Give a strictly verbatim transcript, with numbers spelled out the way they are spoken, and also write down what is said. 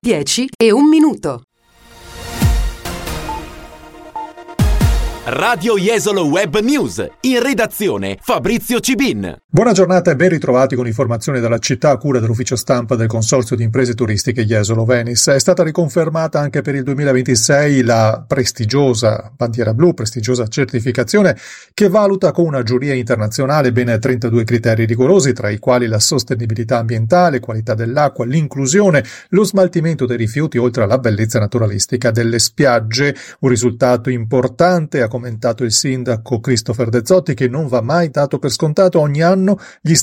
dieci e un minuto. Radio Jesolo Web News, in redazione Fabrizio Cibin. Buona giornata e ben ritrovati con informazioni dalla città a cura dell'ufficio stampa del Consorzio di Imprese Turistiche Jesolo Venice. È stata riconfermata anche per il duemilaventisei la prestigiosa bandiera blu, prestigiosa certificazione che valuta con una giuria internazionale ben trentadue criteri rigorosi, tra i quali la sostenibilità ambientale, qualità dell'acqua, l'inclusione, lo smaltimento dei rifiuti, oltre alla bellezza naturalistica delle spiagge. Un risultato importante, ha commentato il sindaco Christopher De Zotti, che non va mai dato per scontato. Ogni anno gli